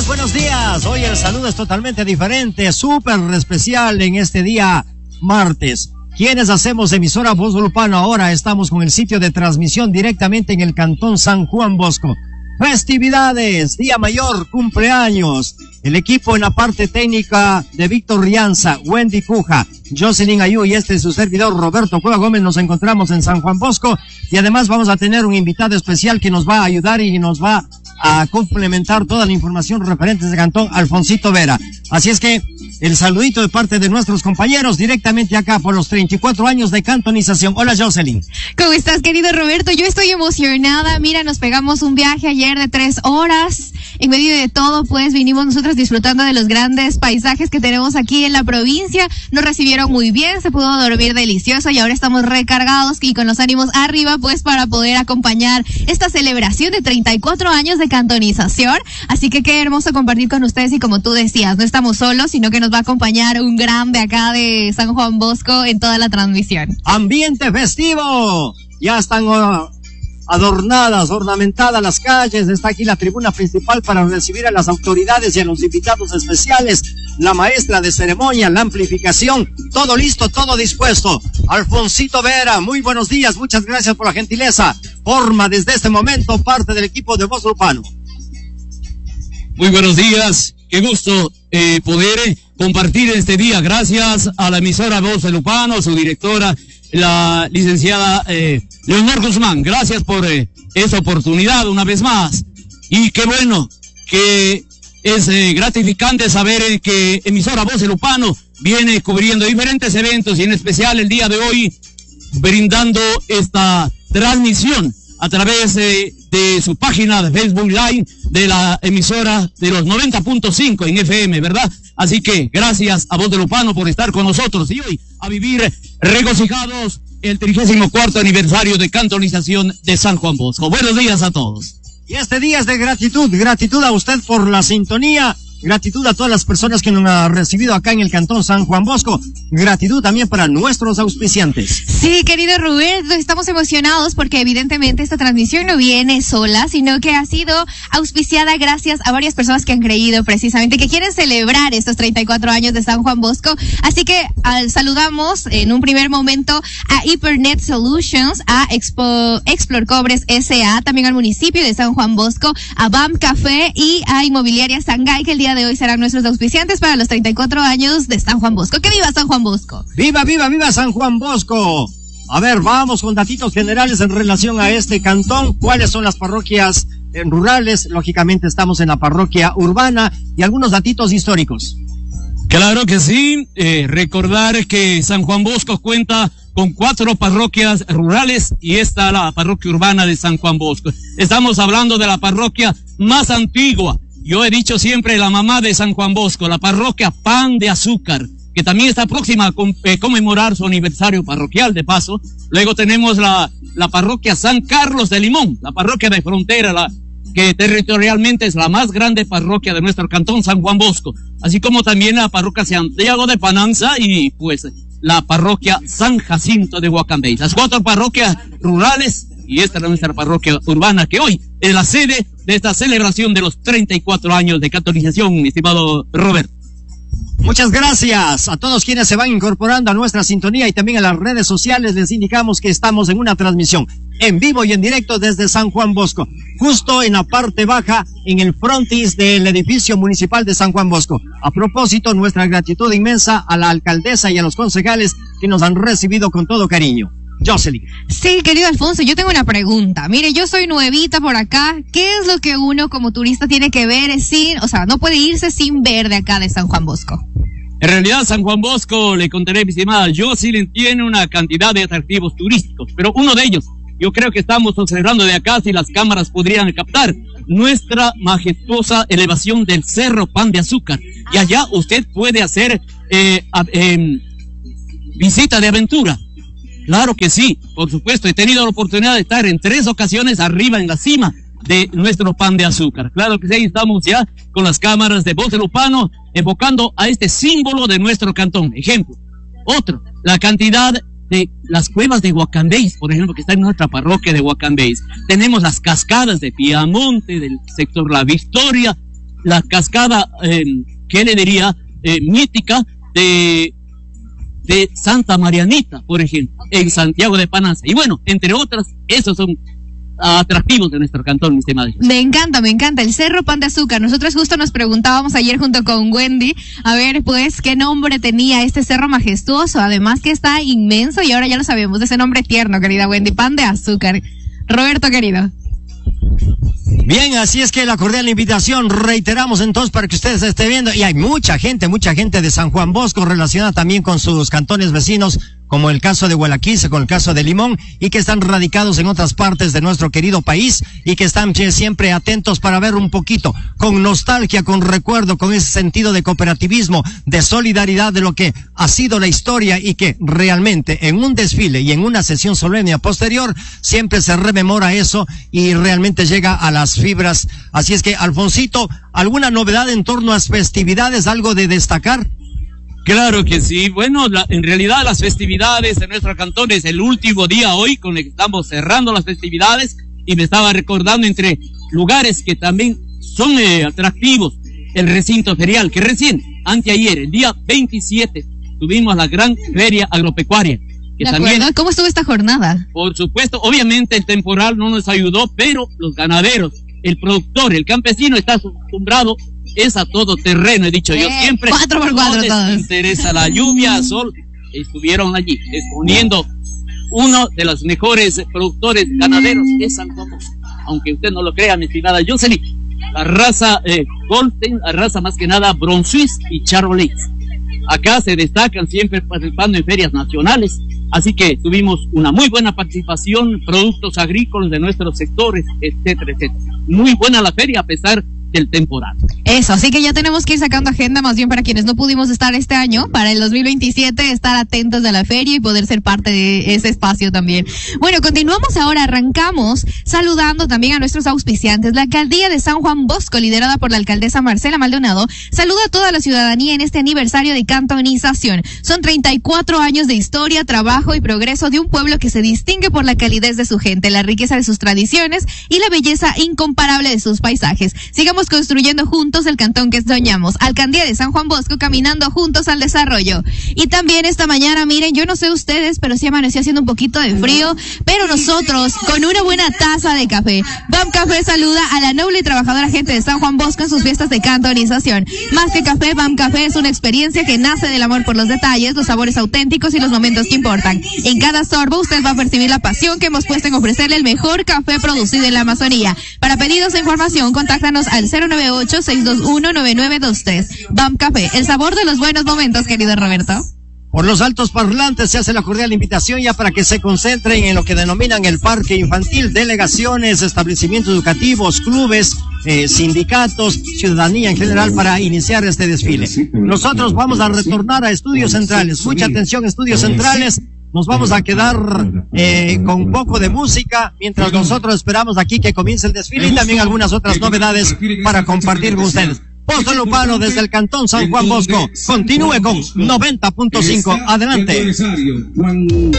buenos días. Hoy el saludo es totalmente diferente, súper especial en este día martes. Quienes hacemos emisora Voz Lupano ahora estamos con el sitio de transmisión directamente en el Cantón San Juan Bosco. Festividades, Día Mayor, cumpleaños. El equipo en la parte técnica de Víctor Rianza, Wendy Cuja, Jocelyn Ayú y este es su servidor Roberto Cueva Gómez. Nos encontramos en San Juan Bosco y además vamos a tener un invitado especial que nos va a ayudar y nos va a complementar toda la información referente a este cantón, Alfonsito Vera. Así es que el saludito de parte de nuestros compañeros directamente acá por los 34 años de cantonización. Hola, Jocelyn. ¿Cómo estás, querido Roberto? Yo estoy emocionada. Mira, nos pegamos un viaje ayer de 3 horas. En medio de todo, pues, vinimos nosotros disfrutando de los grandes paisajes que tenemos aquí en la provincia. Nos recibieron muy bien, se pudo dormir delicioso y ahora estamos recargados y con los ánimos arriba, pues, para poder acompañar esta celebración de 34 años de cantonización. Así que qué hermoso compartir con ustedes y como tú decías, no estamos solos, sino que nos va a acompañar un grande acá de San Juan Bosco en toda la transmisión. Ambiente festivo. Ya están adornadas, ornamentadas las calles. Está aquí la tribuna principal para recibir a las autoridades y a los invitados especiales. La maestra de ceremonia, la amplificación, todo listo, todo dispuesto. Alfonsito Vera, muy buenos días, muchas gracias por la gentileza. Forma desde este momento parte del equipo de Voz Lupano. Muy buenos días, qué gusto poder compartir este día. Gracias a la emisora Voz de Lupano, su directora, la licenciada Leonor Guzmán. Gracias por esta oportunidad una vez más. Y qué bueno que es gratificante saber que emisora Voz de Lupano viene cubriendo diferentes eventos y en especial el día de hoy brindando esta transmisión a través de su página de Facebook Live de la emisora de los 90.5 en FM, ¿verdad? Así que gracias a Voz de Lupano por estar con nosotros y hoy a vivir regocijados el 34º aniversario de cantonización de San Juan Bosco. Buenos días a todos. Y este día es de gratitud a usted por la sintonía. Gratitud a todas las personas que nos han recibido acá en el Cantón San Juan Bosco. Gratitud también para nuestros auspiciantes. Sí, querido Roberto, estamos emocionados porque evidentemente esta transmisión no viene sola, sino que ha sido auspiciada gracias a varias personas que han creído precisamente que quieren celebrar estos 34 años de San Juan Bosco. Así que saludamos en un primer momento a Hypernet Solutions, a Explor Cobres S.A., también al municipio de San Juan Bosco, a BAM Café y a Inmobiliaria Sangay, que el día de hoy serán nuestros auspiciantes para los 34 años de San Juan Bosco. ¡Que viva San Juan Bosco! ¡Viva, viva, viva San Juan Bosco! A ver, vamos con datitos generales en relación a este cantón. ¿Cuáles son las parroquias rurales? Lógicamente estamos en la parroquia urbana y algunos datitos históricos. Claro que sí. Recordar que San Juan Bosco cuenta con 4 parroquias rurales y esta la parroquia urbana de San Juan Bosco. Estamos hablando de la parroquia más antigua. Yo he dicho siempre la mamá de San Juan Bosco, la parroquia Pan de Azúcar, que también está próxima a conmemorar su aniversario parroquial de paso. Luego tenemos la parroquia San Carlos de Limón, la parroquia de frontera, que territorialmente es la más grande parroquia de nuestro cantón San Juan Bosco, así como también la parroquia Santiago de Pananza y pues la parroquia San Jacinto de Guacambey. Las 4 parroquias rurales y esta es nuestra parroquia urbana que hoy es la sede de esta celebración de los 34 años de cantonización, mi estimado Roberto. Muchas gracias a todos quienes se van incorporando a nuestra sintonía y también a las redes sociales. Les indicamos que estamos en una transmisión en vivo y en directo desde San Juan Bosco, justo en la parte baja, en el frontis del edificio municipal de San Juan Bosco. A propósito, nuestra gratitud inmensa a la alcaldesa y a los concejales que nos han recibido con todo cariño. Jocelyn. Sí, querido Alfonso, yo tengo una pregunta. Mire, yo soy nuevita por acá. ¿Qué es lo que uno como turista tiene que ver no puede irse sin ver de acá de San Juan Bosco? En realidad, San Juan Bosco, le contaré, mi estimada Jocelyn, tiene una cantidad de atractivos turísticos, pero uno de ellos, yo creo que estamos observando de acá, si las cámaras podrían captar, nuestra majestuosa elevación del Cerro Pan de Azúcar. Y allá usted puede hacer visita de aventura. Claro que sí, por supuesto, he tenido la oportunidad de estar en 3 ocasiones arriba en la cima de nuestro Pan de Azúcar. Claro que sí, ahí estamos ya con las cámaras de Voz de Lupano enfocando a este símbolo de nuestro cantón. Ejemplo, otro, la cantidad de las cuevas de Guacambéis, por ejemplo, que está en nuestra parroquia de Guacambéis. Tenemos las cascadas de Piamonte, del sector La Victoria, la cascada, ¿qué le diría? Mítica de Santa Marianita, por ejemplo, en Santiago de Pananza. Y bueno, entre otras, esos son atractivos de nuestro cantón, mis estimados. Me encanta, el Cerro Pan de Azúcar. Nosotros justo nos preguntábamos ayer junto con Wendy, a ver, pues, qué nombre tenía este cerro majestuoso, además que está inmenso y ahora ya lo sabemos, de ese nombre tierno, querida Wendy, Pan de Azúcar. Roberto, querido. Bien, así es que la cordial invitación, reiteramos entonces para que ustedes estén viendo, y hay mucha gente de San Juan Bosco relacionada también con sus cantones vecinos, como el caso de Gualaquiza, con el caso de Limón, y que están radicados en otras partes de nuestro querido país, y que están siempre atentos para ver un poquito, con nostalgia, con recuerdo, con ese sentido de cooperativismo, de solidaridad de lo que ha sido la historia, y que realmente en un desfile y en una sesión solemne posterior, siempre se rememora eso, y realmente llega a las fibras. Así es que, Alfonsito, ¿alguna novedad en torno a las festividades, algo de destacar? Claro que sí. Bueno, en realidad las festividades de nuestro cantón es el último día hoy con el que estamos cerrando las festividades, y me estaba recordando entre lugares que también son atractivos, el recinto ferial, que recién, anteayer, el día 27, tuvimos la gran feria agropecuaria. Que también, ¿cómo estuvo esta jornada? Por supuesto, obviamente el temporal no nos ayudó, pero los ganaderos, el productor, el campesino está acostumbrado es a todo terreno, he dicho yo siempre. 4x4 no les todos. interesa la lluvia, sol, estuvieron allí exponiendo uno de los mejores productores ganaderos es San Juan Bosco. Aunque usted no lo crea, mi estimada Jocelyn, la raza Golden, la raza más que nada Bronsuis y Charolais. Acá se destacan siempre participando en ferias nacionales, así que tuvimos una muy buena participación, productos agrícolas de nuestros sectores, etcétera, etcétera. Muy buena la feria a pesar del temporal. Eso, así que ya tenemos que ir sacando agenda, más bien para quienes no pudimos estar este año, para el 2027, estar atentos a la feria y poder ser parte de ese espacio también. Bueno, continuamos ahora, arrancamos saludando también a nuestros auspiciantes. La Alcaldía de San Juan Bosco, liderada por la alcaldesa Marcela Maldonado, saluda a toda la ciudadanía en este aniversario de cantonización. Son 34 años de historia, trabajo y progreso de un pueblo que se distingue por la calidez de su gente, la riqueza de sus tradiciones y la belleza incomparable de sus paisajes. Sigamos construyendo juntos el cantón que soñamos. Alcaldía de San Juan Bosco, caminando juntos al desarrollo. Y también esta mañana, miren, yo no sé ustedes, pero sí amaneció haciendo un poquito de frío, pero nosotros con una buena taza de café. BAM Café saluda a la noble y trabajadora gente de San Juan Bosco en sus fiestas de cantonización. Más que café, BAM Café es una experiencia que nace del amor por los detalles, los sabores auténticos y los momentos que importan. En cada sorbo usted va a percibir la pasión que hemos puesto en ofrecerle el mejor café producido en la Amazonía. Para pedidos e información, contáctanos al 098-621-9923. BAM Café, el sabor de los buenos momentos, querido Roberto. Por los altos parlantes se hace la cordial invitación ya para que se concentren en lo que denominan el parque infantil, delegaciones, establecimientos educativos, clubes, sindicatos, ciudadanía en general para iniciar este desfile. Nosotros vamos a retornar a Estudios Centrales. Mucha atención, Estudios Centrales. Nos vamos a quedar con un poco de música mientras nosotros esperamos aquí que comience el desfile y también algunas otras novedades para compartir con ustedes. Voz Lupano desde el Cantón San Juan Bosco. Continúe con 90.5. Adelante.